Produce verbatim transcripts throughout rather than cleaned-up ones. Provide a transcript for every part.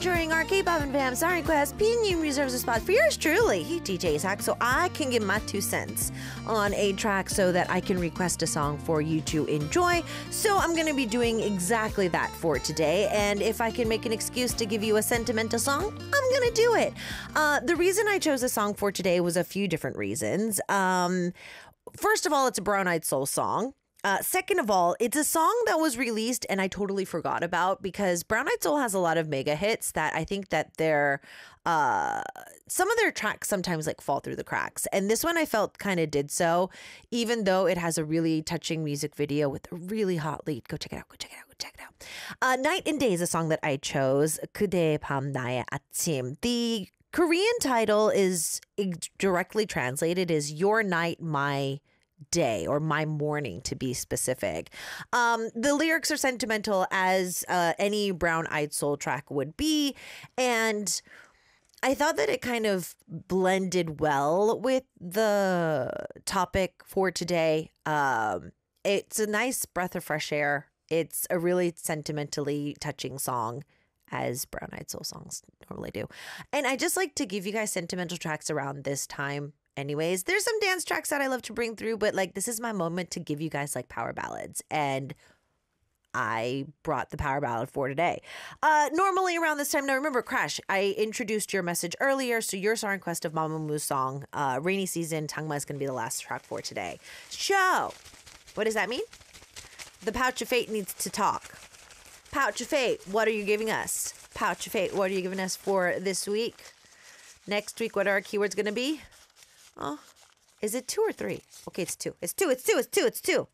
featuring our K-pop and fam song request. P N U reserves a spot for yours truly, D J Zach, so I can give my two cents on a track so that I can request a song for you to enjoy. So I'm going to be doing exactly that for today. And if I can make an excuse to give you a sentimental song, I'm going to do it. Uh, the reason I chose a song for today was a few different reasons. Um, first of all, it's a Brown Eyed Soul song. Uh, second of all, it's a song that was released and I totally forgot about because Brown Eyed Soul has a lot of mega hits that I think that they're, uh, some of their tracks sometimes like fall through the cracks. And this one I felt kind of did so, even though it has a really touching music video with a really hot lead. Go check it out. Go check it out. Go check it out. Uh, Night and Day is a song that I chose. 그대의 밤 나의 아침. The Korean title is directly translated as Your Night, My Day, or My Morning to be specific. Um, the lyrics are sentimental as uh, any Brown Eyed Soul track would be. And I thought that it kind of blended well with the topic for today. Um, it's a nice breath of fresh air. It's a really sentimentally touching song, as Brown Eyed Soul songs normally do. And I just like to give you guys sentimental tracks around this time. Anyways, there's some dance tracks that I love to bring through, but like this is my moment to give you guys like power ballads, and I brought the power ballad for today. Uh, normally around this time, now remember, Crash, I introduced your message earlier, so your song request of Mamamoo's song, uh, Rainy Season, Tangma is going to be the last track for today. So, what does that mean? The Pouch of Fate needs to talk. Pouch of Fate, what are you giving us? Pouch of Fate, what are you giving us for this week? Next week, what are our keywords going to be? Oh, is it two or three? Okay, it's two. It's two. It's two. It's two. It's two.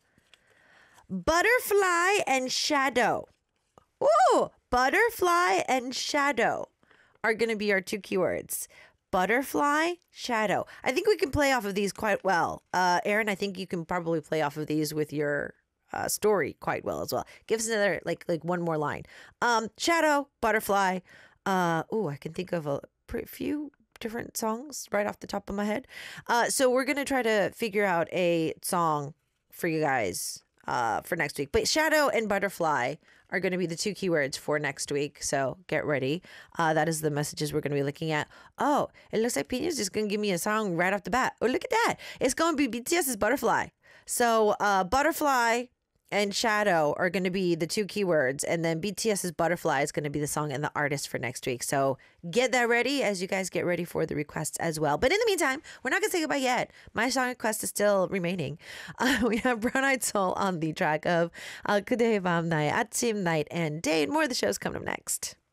Butterfly and shadow. Ooh, butterfly and shadow are going to be our two keywords. Butterfly, shadow. I think we can play off of these quite well. Uh, Aaron, I think you can probably play off of these with your uh, story quite well as well. Give us another, like, like one more line. Um, shadow, butterfly. Uh, ooh, I can think of a pretty few different songs right off the top of my head. Uh, so we're going to try to figure out a song for you guys uh, for next week. But shadow and butterfly are going to be the two keywords for next week. So get ready. Uh, that is the messages we're going to be looking at. Oh, it looks like Pina's just going to give me a song right off the bat. Oh, look at that. It's going to be BTS's Butterfly. So uh, butterfly and shadow are going to be the two keywords, and then BTS's Butterfly is going to be the song and the artist for next week. So get that ready as you guys get ready for the requests as well. But in the meantime, we're not going to say goodbye yet. My song request is still remaining. Uh, we have Brown Eyed Soul on the track of uh, 그대의 밤 나의 아침, Night and Day. More of the show's coming up next.